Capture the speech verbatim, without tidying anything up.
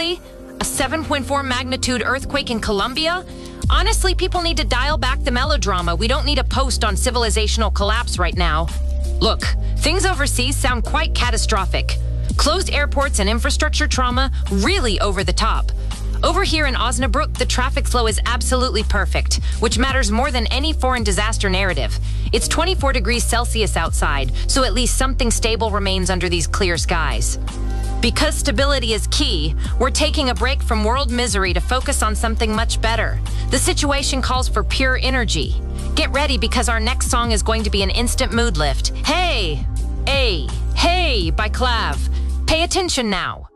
Italy, a seven point four magnitude earthquake in Colombia. Honestly, people need to dial back the melodrama. We don't need a post on civilizational collapse right now. Look, things overseas sound quite catastrophic. Closed airports and infrastructure trauma, really over the top. Over here in Osnabrück, the traffic flow is absolutely perfect, which matters more than any foreign disaster narrative. It's twenty-four degrees Celsius outside, so at least something stable remains under these clear skies. Because stability is key, we're taking a break from world misery to focus on something much better. The situation calls for pure energy. Get ready because our next song is going to be an instant mood lift. Hey! Hey! Hey! By Clav. Pay attention now.